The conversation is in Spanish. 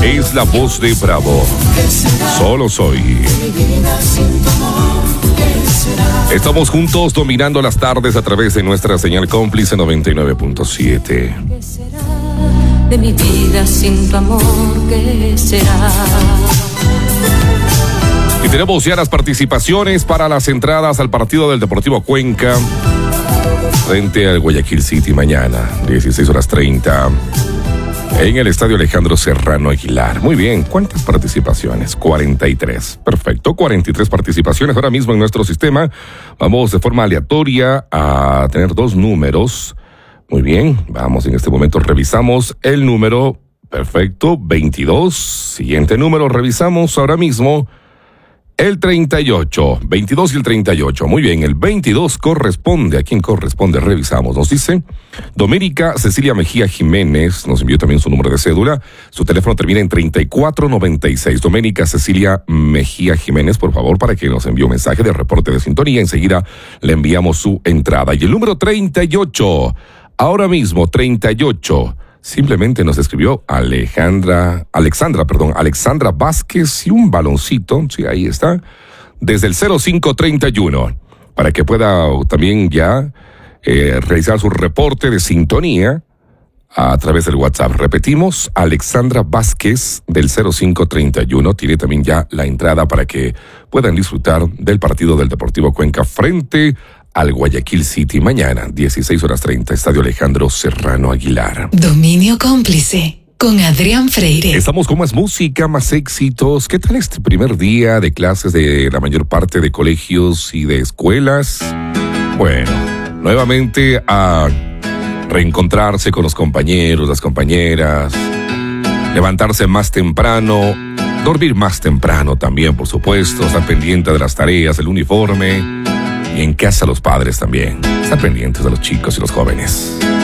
Es la voz de Bravo. Solo soy. Estamos juntos dominando las tardes a través de nuestra señal cómplice 99.7. ¿Qué será de mi vida sin tu amor? ¿Qué será? Y tenemos ya las participaciones para las entradas al partido del Deportivo Cuenca frente al Guayaquil City mañana, 16:30, en el Estadio Alejandro Serrano Aguilar. Muy bien, ¿cuántas participaciones? 43. Perfecto, 43 participaciones ahora mismo en nuestro sistema. Vamos de forma aleatoria a tener dos números. Muy bien, vamos en este momento, revisamos el número, perfecto, 22. Siguiente número, revisamos ahora mismo el 38, 22 y el 38. Muy bien, el 22 corresponde. ¿A quién corresponde? Revisamos. Nos dice Doménica Cecilia Mejía Jiménez. Nos envió también su número de cédula. Su teléfono termina en 3496. Doménica Cecilia Mejía Jiménez, por favor, para que nos envíe un mensaje de reporte de sintonía. Enseguida le enviamos su entrada. Y el número 38, ahora mismo, 38. Simplemente nos escribió Alexandra Vázquez y un baloncito, sí, ahí está, desde el 0531, para que pueda también ya realizar su reporte de sintonía a través del WhatsApp. Repetimos, Alexandra Vázquez del 0531 tiene también ya la entrada para que puedan disfrutar del partido del Deportivo Cuenca frente al Guayaquil City mañana, 16:30, Estadio Alejandro Serrano Aguilar. Dominio cómplice con Adrián Freire. Estamos con más música, más éxitos. ¿Qué tal este primer día de clases de la mayor parte de colegios y de escuelas? Bueno, nuevamente a reencontrarse con los compañeros, las compañeras, levantarse más temprano, dormir más temprano también, por supuesto, estar pendiente de las tareas, el uniforme. Y en casa los padres también. Están pendientes de los chicos y los jóvenes.